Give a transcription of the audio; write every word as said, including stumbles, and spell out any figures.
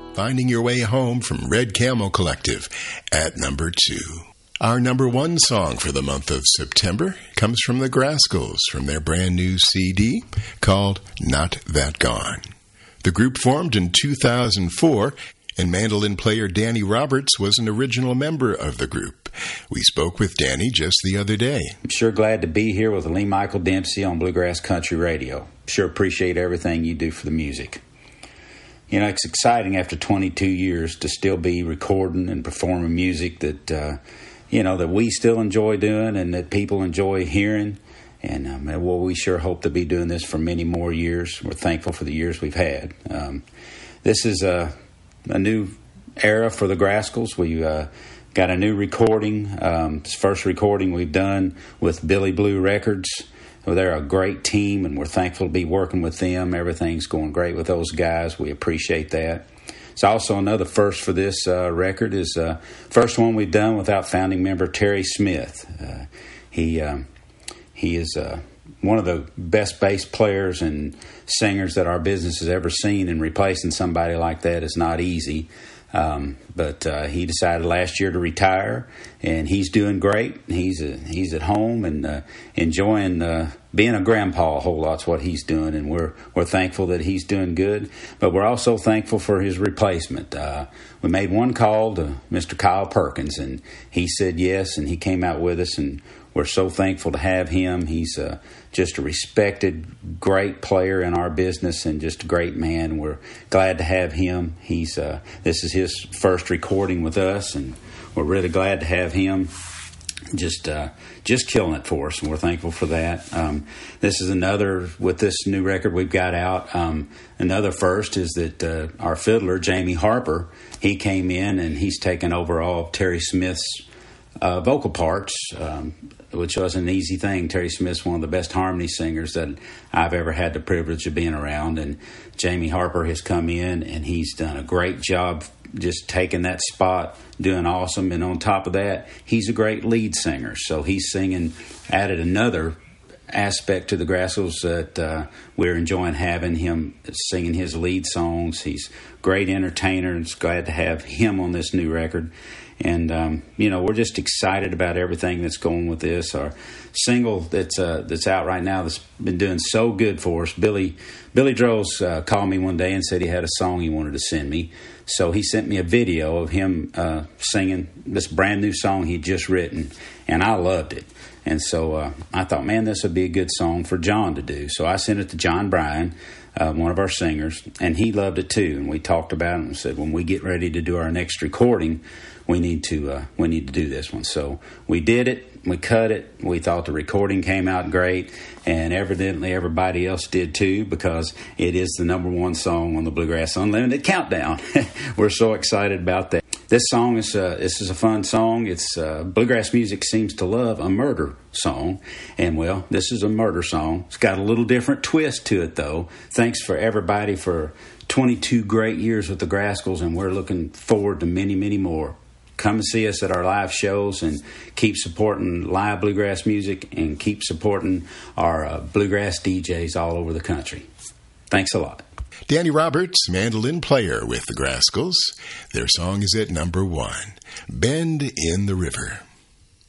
Finding Your Way Home from Red Camel Collective at number two. Our number one song for the month of September comes from the Grascals from their brand new C D called Not That Gone. The group formed in two thousand four, and mandolin player Danny Roberts was an original member of the group. We spoke with Danny just the other day. I'm sure glad to be here with Lee Michael Dempsey on Bluegrass Country Radio. Sure appreciate everything you do for the music. You know, it's exciting after twenty-two years to still be recording and performing music that, uh, you know, that we still enjoy doing and that people enjoy hearing. And, um, well, we sure hope to be doing this for many more years. We're thankful for the years we've had. Um, this is a, a new era for the Grascals. We uh, got a new recording. Um, it's the first recording we've done with Billy Blue Records. Well, they're a great team, and we're thankful to be working with them. Everything's going great with those guys. We appreciate that. It's also another first for this uh, record. Is uh, first one we've done without founding member Terry Smith. Uh, he um, he is uh, one of the best bass players and singers that our business has ever seen, and replacing somebody like that is not easy. Um, but uh, he decided last year to retire, and he's doing great. He's a, he's at home and uh, enjoying uh, being a grandpa a whole lot's what he's doing, and we're we're thankful that he's doing good. But we're also thankful for his replacement. Uh, we made one call to Mister Kyle Perkins, and he said yes, and he came out with us, and we're so thankful to have him. He's uh, just a respected, great player in our business and just a great man. We're glad to have him. He's uh, this is his first recording with us, and we're really glad to have him. Just uh, just killing it for us, and we're thankful for that. Um, this is another, with this new record we've got out, um, another first is that uh, our fiddler, Jamie Harper, he came in and he's taken over all of Terry Smith's Uh, vocal parts, um, which was an easy thing. Terry Smith's one of the best harmony singers that I've ever had the privilege of being around, and Jamie Harper has come in and he's done a great job just taking that spot, doing awesome. And on top of that, he's a great lead singer, so he's singing, added another aspect to the Grascals that uh, we're enjoying having him singing his lead songs. He's a great entertainer, and it's glad to have him on this new record. And, um, you know, we're just excited about everything that's going with this. Our single that's uh, that's out right now that's been doing so good for us, Billy Billy Droz uh, called me one day and said he had a song he wanted to send me. So he sent me a video of him uh, singing this brand new song he'd just written, and I loved it. And so uh, I thought, man, this would be a good song for John to do. So I sent it to John Bryan, uh, one of our singers, and he loved it too. And we talked about it and said, when we get ready to do our next recording, we need to uh, we need to do this one. So we did it. We cut it. We thought the recording came out great, and evidently everybody else did too, because it is the number one song on the Bluegrass Unlimited Countdown. We're so excited about that. This song is uh, this is a fun song. It's uh, bluegrass music seems to love a murder song, and well, this is a murder song. It's got a little different twist to it, though. Thanks for everybody for twenty-two great years with the Grascals, and we're looking forward to many, many more. Come and see us at our live shows, and keep supporting live bluegrass music, and keep supporting our uh, bluegrass D Js all over the country. Thanks a lot. Danny Roberts, mandolin player with the Grascals. Their song is at number one, Bend in the River.